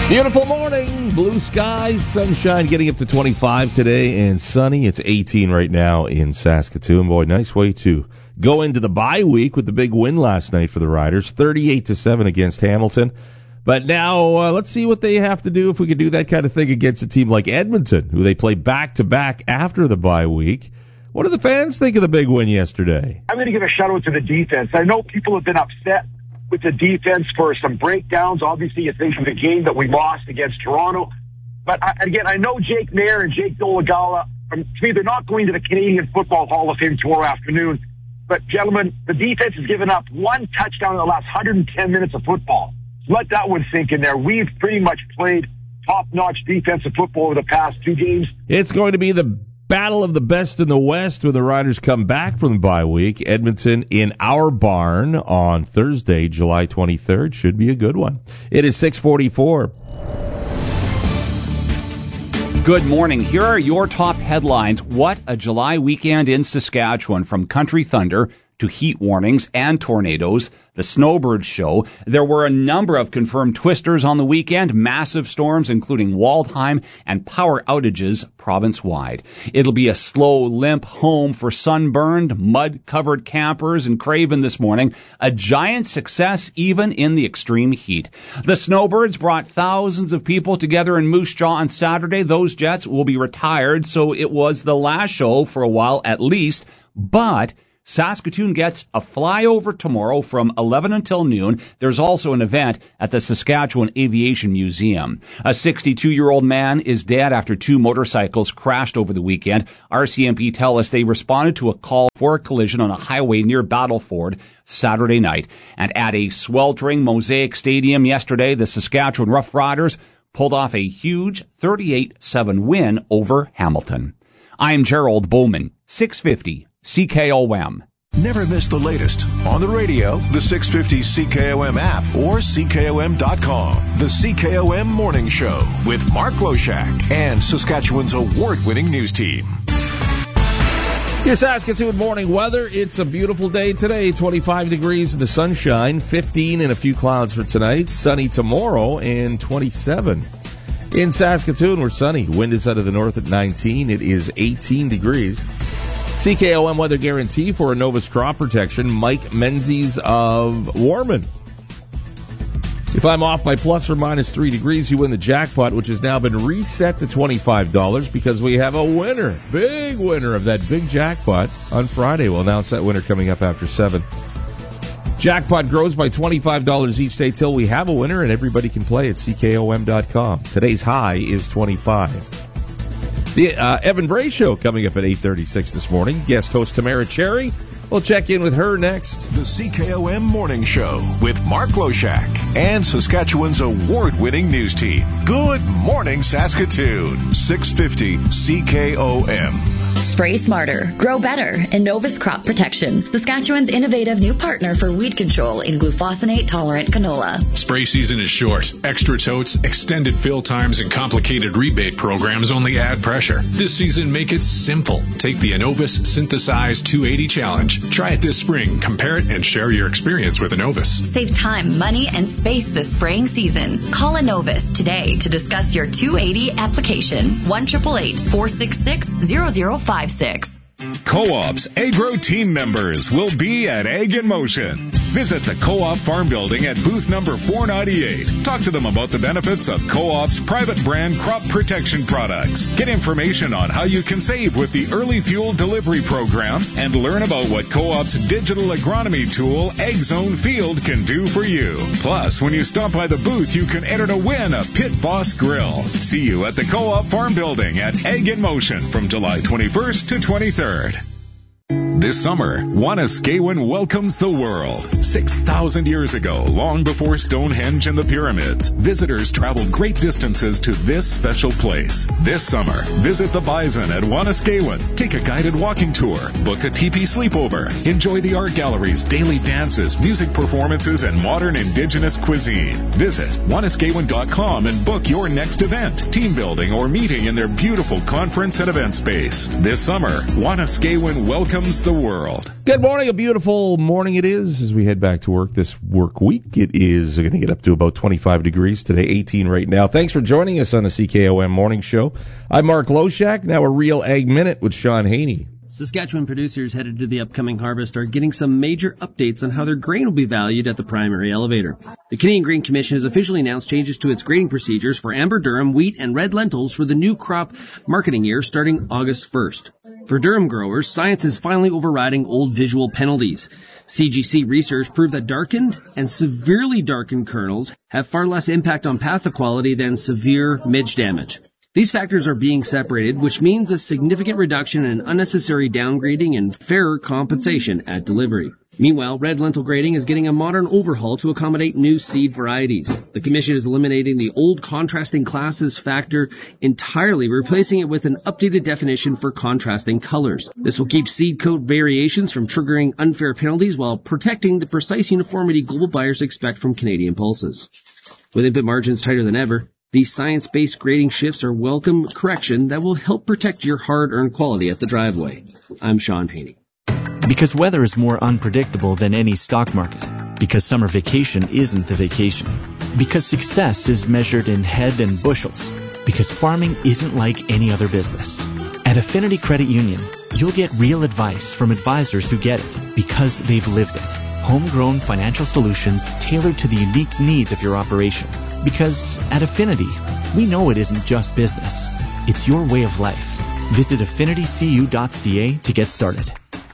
Beautiful morning, blue skies, sunshine, getting up to 25 today, and sunny. It's 18 right now in Saskatoon. Boy, nice way to go into the bye week with the big win last night for the Riders, 38-7 against Hamilton. But now let's see what they have to do if we could do that kind of thing against a team like Edmonton, who they play back-to-back after the bye week. What do the fans think of the big win yesterday? I'm going to give a shout-out to the defense. I know people have been upset with the defense for some breakdowns. Obviously, you think of the game that we lost against Toronto. But again, I know Jake Mayer and Jake Dolegala, to me, they're not going to the Canadian Football Hall of Fame tomorrow afternoon. But, gentlemen, the defense has given up one touchdown in the last 110 minutes of football. Let that one sink in there. We've pretty much played top-notch defensive football over the past two games. It's going to be the battle of the best in the West when the Riders come back from the bye week. Edmonton in our barn on Thursday, July 23rd. Should be a good one. It is 6:44. Good morning. Here are your top headlines. What a July weekend in Saskatchewan, from Country Thunder to heat warnings and tornadoes, the snowbirds show. There were a number of confirmed twisters on the weekend, massive storms including Waldheim, and power outages province-wide. It'll be a slow, limp home for sunburned, mud-covered campers in Craven this morning, a giant success even in the extreme heat. The snowbirds brought thousands of people together in Moose Jaw on Saturday. Those jets will be retired, so it was the last show for a while at least, but Saskatoon gets a flyover tomorrow from 11 until noon. There's also an event at the Saskatchewan Aviation Museum. A 62-year-old man is dead after two motorcycles crashed over the weekend. RCMP tell us they responded to a call for a collision on a highway near Battleford Saturday night. And at a sweltering Mosaic Stadium yesterday, the Saskatchewan Roughriders pulled off a huge 38-7 win over Hamilton. I'm Gerald Bowman, 650 CKOM. Never miss the latest on the radio, the 650 CKOM app, or CKOM.com. The CKOM Morning Show with Mark Loshak and Saskatchewan's award-winning news team. Your Saskatoon morning weather. It's a beautiful day today, 25 degrees in the sunshine, 15 and a few clouds for tonight, sunny tomorrow, and 27. In Saskatoon, we're sunny. Wind is out of the north at 19. It is 18 degrees. CKOM weather guarantee for Innovus crop protection. Mike Menzies of Warman. If I'm off by plus or minus 3 degrees, you win the jackpot, which has now been reset to $25 because we have a winner, big winner of that big jackpot on Friday. We'll announce that winner coming up after 7. Jackpot grows by $25 each day till we have a winner, and everybody can play at CKOM.com. Today's high is 25. The Evan Bray Show coming up at 8:36 this morning. Guest host Tamara Cherry. We'll check in with her next. The CKOM Morning Show with Mark Loshak and Saskatchewan's award-winning news team. Good morning, Saskatoon. 650 CKOM. Spray smarter, grow better. Innovus Crop Protection, Saskatchewan's innovative new partner for weed control in glufosinate-tolerant canola. Spray season is short. Extra totes, extended fill times, and complicated rebate programs only add pressure. This season, make it simple. Take the Innovus Synthesize 280 Challenge. Try it this spring, compare it, and share your experience with Innovus. Save time, money, and space this spraying season. Call Innovus today to discuss your 280 application. 1-888-466-0056. Co-op's agro team members will be at Ag in Motion. Visit the Co-op Farm Building at booth number 498. Talk to them about the benefits of Co-op's private brand crop protection products. Get information on how you can save with the Early Fuel Delivery Program and learn about what Co-op's digital agronomy tool, AgZone Field, can do for you. Plus, when you stop by the booth, you can enter to win a Pit Boss Grill. See you at the Co-op Farm Building at Ag in Motion from July 21st to 23rd. This summer, Wanuskewin welcomes the world. 6,000 years ago, long before Stonehenge and the pyramids, visitors traveled great distances to this special place. This summer, visit the Bison at Wanuskewin. Take a guided walking tour, book a teepee sleepover, enjoy the art galleries, daily dances, music performances, and modern indigenous cuisine. Visit Wanuskewin.com and book your next event, team building, or meeting in their beautiful conference and event space. This summer, Wanuskewin welcomes the world. Good morning. A beautiful morning it is as we head back to work this work week. It is going to get up to about 25 degrees today, 18 right now. Thanks for joining us on the CKOM Morning Show. I'm Mark Loshak. Now a Real Ag Minute with Sean Haney. Saskatchewan producers headed to the upcoming harvest are getting some major updates on how their grain will be valued at the primary elevator. The Canadian Grain Commission has officially announced changes to its grading procedures for amber durum, wheat, and red lentils for the new crop marketing year starting August 1st. For durum growers, science is finally overriding old visual penalties. CGC research proved that darkened and severely darkened kernels have far less impact on pasta quality than severe midge damage. These factors are being separated, which means a significant reduction in unnecessary downgrading and fairer compensation at delivery. Meanwhile, red lentil grading is getting a modern overhaul to accommodate new seed varieties. The Commission is eliminating the old contrasting classes factor entirely, replacing it with an updated definition for contrasting colors. This will keep seed coat variations from triggering unfair penalties while protecting the precise uniformity global buyers expect from Canadian pulses. With input margins tighter than ever, these science-based grading shifts are welcome correction that will help protect your hard-earned quality at the driveway. I'm Sean Haney. Because weather is more unpredictable than any stock market. Because summer vacation isn't a vacation. Because success is measured in head and bushels. Because farming isn't like any other business. At Affinity Credit Union, you'll get real advice from advisors who get it because they've lived it. Homegrown financial solutions tailored to the unique needs of your operation. Because at Affinity, we know it isn't just business. It's your way of life. Visit affinitycu.ca to get started.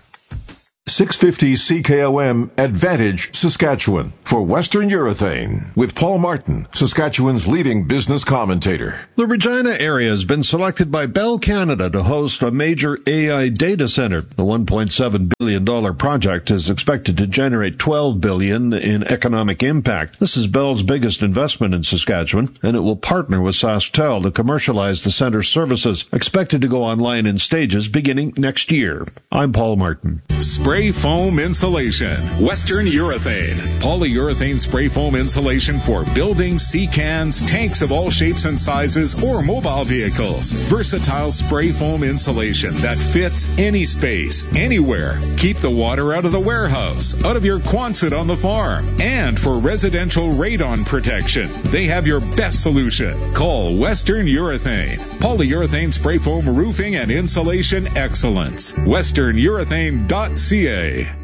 650 CKOM Advantage, Saskatchewan, for Western Urethane, with Paul Martin, Saskatchewan's leading business commentator. The Regina area has been selected by Bell Canada to host a major AI data center. The $1.7 billion project is expected to generate $12 billion in economic impact. This is Bell's biggest investment in Saskatchewan, and it will partner with SaskTel to commercialize the center's services, expected to go online in stages beginning next year. I'm Paul Martin. Spray foam insulation. Western Urethane. Polyurethane spray foam insulation for buildings, sea cans, tanks of all shapes and sizes, or mobile vehicles. Versatile spray foam insulation that fits any space, anywhere. Keep the water out of the warehouse, out of your Quonset on the farm. And for residential radon protection, they have your best solution. Call Western Urethane. Polyurethane spray foam roofing and insulation excellence. WesternUrethane.ca.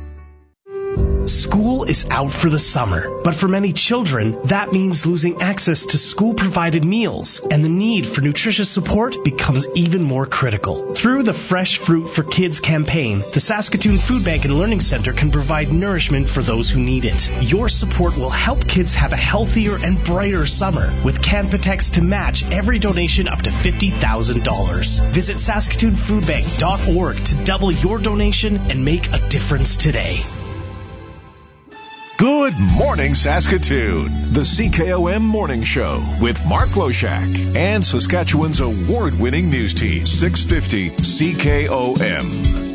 School is out for the summer, but for many children, that means losing access to school-provided meals, and the need for nutritious support becomes even more critical. Through the Fresh Fruit for Kids campaign, the Saskatoon Food Bank and Learning Center can provide nourishment for those who need it. Your support will help kids have a healthier and brighter summer, with Canpotex to match every donation up to $50,000. Visit SaskatoonFoodBank.org to double your donation and make a difference today. Good morning, Saskatoon. The CKOM Morning Show with Mark Loshak and Saskatchewan's award-winning news team, 650 CKOM.